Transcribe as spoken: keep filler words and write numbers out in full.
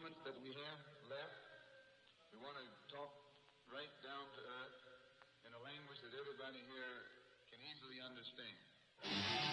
moments that we have left, we want to talk right down to earth in a language that everybody here can easily understand.